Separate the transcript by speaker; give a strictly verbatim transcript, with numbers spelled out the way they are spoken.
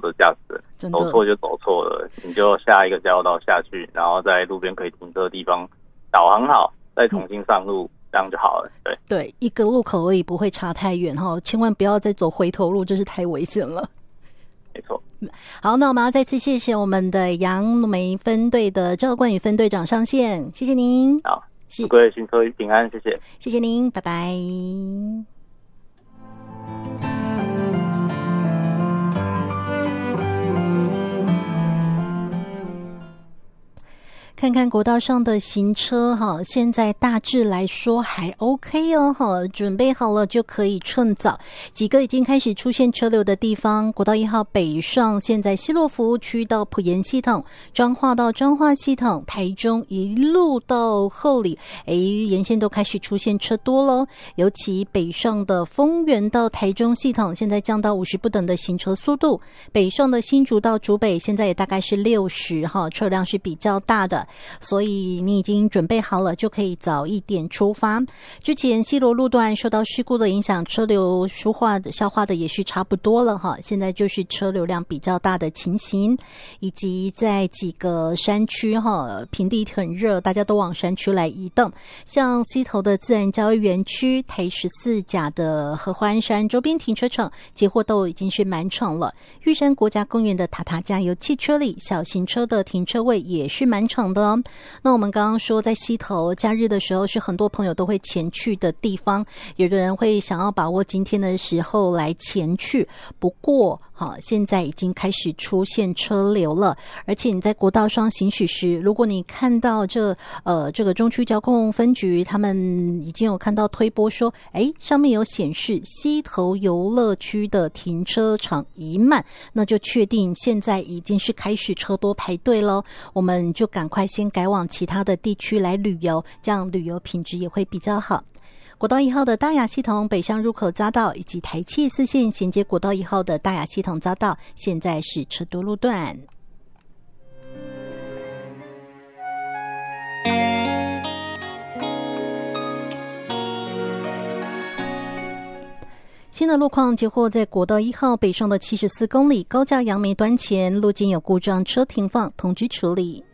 Speaker 1: 的驾驶人，走错就走错了，你就下一个交流道下去，然后在路边可以停车的地方导航好，再重新上路。嗯，这样就好了。对
Speaker 2: 对，一个路口而已，不会差太远哈，千万不要再走回头路，这是太危险了。
Speaker 1: 没错。
Speaker 2: 好，那我们要再次谢谢我们的杨梅分队的赵冠宇分队长上线，谢谢您。
Speaker 1: 好，各位行车平安，谢谢，
Speaker 2: 谢谢您，拜拜。看看国道上的行车哈，现在大致来说还 OK 哦哈，准备好了就可以趁早。几个已经开始出现车流的地方，国道一号北上，现在西螺服务区到埔盐系统，彰化到彰化系统，台中一路到后里，哎，沿线都开始出现车多咯。尤其北上的丰原到台中系统，现在降到五十不等的行车速度。北上的新竹到竹北，现在也大概是六十哈，车辆是比较大的。所以你已经准备好了，就可以早一点出发。之前西螺路段受到事故的影响，车流疏化的消化的也是差不多了哈。现在就是车流量比较大的情形，以及在几个山区哈，平地很热，大家都往山区来移动。像溪头的自然教育园区、台十四甲的合欢山周边停车场，接货都已经是满场了。玉山国家公园的塔塔加油汽车里，小型车的停车位也是满场的。那我们刚刚说在溪头假日的时候是很多朋友都会前去的地方，有的人会想要把握今天的时候来前去，不过好，现在已经开始出现车流了，而且你在国道上行驶时，如果你看到这呃这个中区交通分局他们已经有看到推播说，诶，上面有显示溪头游乐区的停车场已满，那就确定现在已经是开始车多排队咯，我们就赶快先改往其他的地区来旅游，这样旅游品质也会比较好。国道一号的大雅系统北上入口匝道以及台七四线衔接国道一号的大雅系统匝道，现在是车多路段。新的路况截获在国道一号北上的七十四公里高架杨梅端前路径有故障车停放，通知处理。